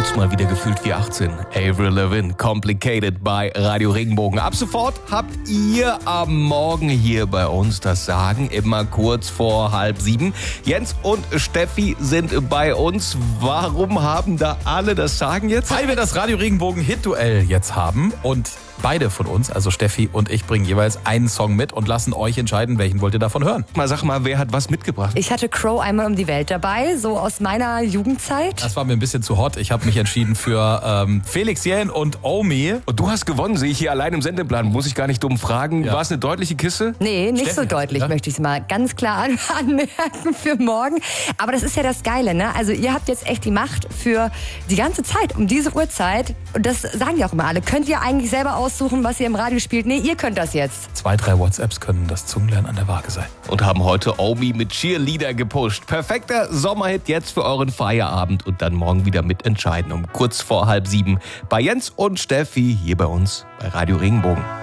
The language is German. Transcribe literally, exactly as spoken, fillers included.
tut's mal wieder gefühlt wie achtzehn. Avril Lavigne, Complicated bei Radio Regenbogen. Ab sofort habt ihr am Morgen hier bei uns das Sagen, immer kurz vor halb sieben. Jens und Steffi sind bei uns. Warum haben da alle das Sagen jetzt? Weil wir das Radio Regenbogen Hit-Duell jetzt haben und beide von uns, also Steffi und ich, bringen jeweils einen Song mit und lassen euch entscheiden, welchen wollt ihr davon hören. Mal sag mal, wer hat was mitgebracht? Ich hatte Crow einmal um die Welt dabei, so aus meiner Jugendzeit. Das war mir ein bisschen zu hot. Ich habe mich entschieden für ähm, Felix Jähn und Omi. Und du hast gewonnen, sehe ich hier allein im Sendeplan. Muss ich gar nicht dumm fragen. Ja. War es eine deutliche Kiste? Nee, nicht Steffi so hat, deutlich, ja? möchte ich es mal ganz klar an anmerken für morgen. Aber das ist ja das Geile, ne? Also ihr habt jetzt echt die Macht für die ganze Zeit, um diese Uhrzeit. Und das sagen ja auch immer alle. Könnt ihr eigentlich selber aussuchen, was ihr im Radio spielt? Nee, ihr könnt das jetzt. Zwei, drei WhatsApps können das Zungenlernen an der Waage sein. Und haben heute Omi mit Cheerleader gepusht. Perfekter Sommerhit jetzt für euren Feierabend und dann morgen wieder mitentscheiden um kurz vor halb sieben bei Jens und Steffi hier bei uns bei Radio Regenbogen.